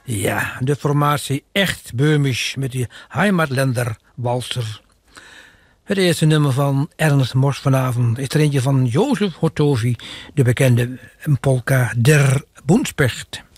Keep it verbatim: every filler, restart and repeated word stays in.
Ja, de formatie echt Böhmisch met die Heimatländer walser. Het eerste nummer van Ernst Mos vanavond is er eentje van Jozef Hotovi, de bekende polka Der Boenspecht.